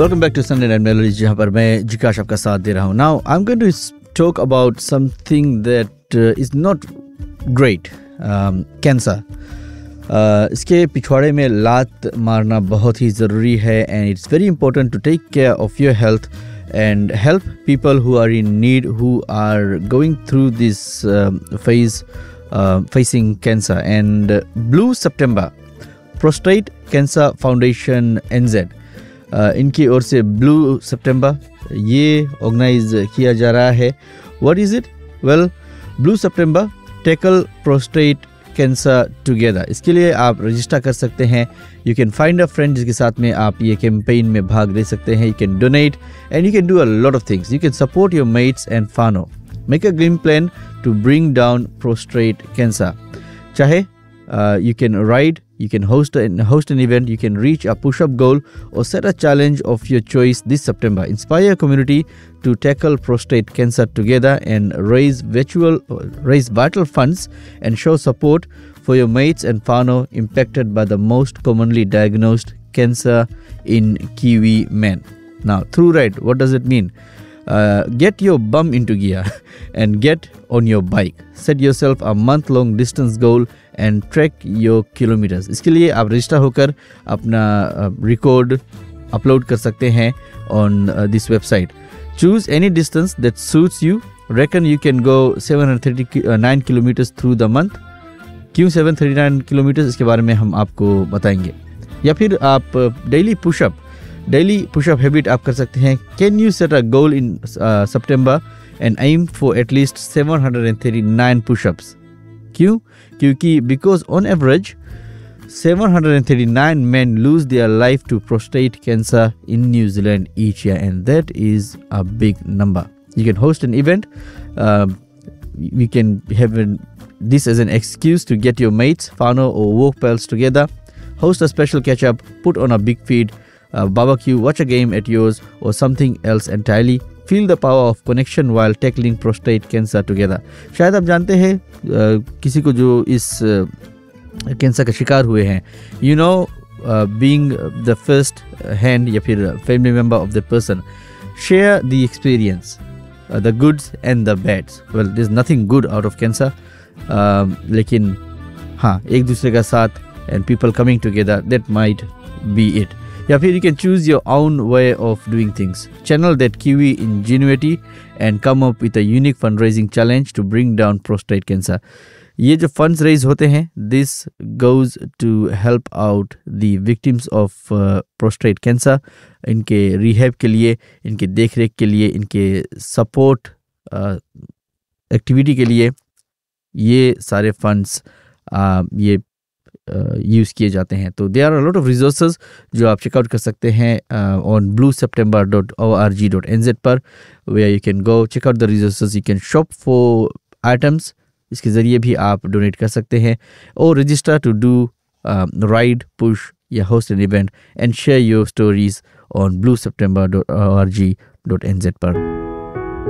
Welcome back to Sunday night melodies, जहाँ पर मैं जिकाश आपका साथ दे रहा हूँ. Now I am going to talk about something that is not great. Cancer. इसके पिछवाड़े में लात मारना बहुत ही ज़रूरी है, and it's very important to take care of your health and help people who are in need, who are going through this phase, facing cancer. And Blue September Prostate Cancer Foundation NZ, इनकी ओर से blue सितंबर ये organise किया जा रहा है. What is it? Well, blue September tackle prostate cancer together. इसके लिए आप रजिस्टर कर सकते हैं. You can find a friend जिसके साथ में आप ये कैंपेन में भाग ले सकते हैं. You can donate and you can do a lot of things. You can support your mates and फानो. Make a game plan to bring down prostate cancer. चाहे you can ride, you can host an event, you can reach a push-up goal or set a challenge of your choice this September. Inspire a community to tackle prostate cancer together and raise vital funds and show support for your mates and whānau impacted by the most commonly diagnosed cancer in Kiwi men. Now, through ride, what does it mean? Get your bum into gear and get on your bike. Set yourself a month-long distance goal and track your kilometers. इसके लिए आप register होकर अपना record upload कर सकते हैं on this website. Choose any distance that suits you. Reckon you can go 739 kilometers through the month. क्यों 739 kilometers? इसके बारे में हम आपको बताएंगे. या फिर आप डेली पुशअप हैबिट आप कर सकते हैं. Can you set a goal in September and M for at least 739 pushups. क्यों? क्योंकि because on average 739 men lose their life to prostate cancer in New Zealand each year, and that is a big number. You can host an event. We can have this as an excuse to get your mates, whānau or work pals together. Host a special catch-up, put on a big feed, barbecue, watch a game at yours, or something else entirely. Feel the power of connection while tackling prostate cancer together. शायद आप जानते हैं किसी को जो इस cancer का शिकार हुए हैं. You know, being the first hand या फिर family member of the person, share the experience, the goods and the bads. Well, there's nothing good out of cancer, लेकिन हाँ, एक दूसरे का साथ and people coming together, that might be it. या फिर you can choose your own way of doing things. Channel that Kiwi ingenuity and come up with a unique fundraising challenge to bring down prostate cancer. ये जो funds raise होते हैं, this goes to help out the victims of prostate cancer. इनके rehab के लिए, इनके देखरेख के लिए, इनके support activity के लिए ये सारे funds ये यूज़ किए जाते हैं. तो there are lot of resources जो आप चेकआउट कर सकते हैं ऑन blueseptember.org.nz पर, where you can go check out the resources. You can shop for items. इसके ज़रिए भी आप डोनेट कर सकते हैं और register to do ride, push या host an event and share your stories on blueseptember.org.nz पर.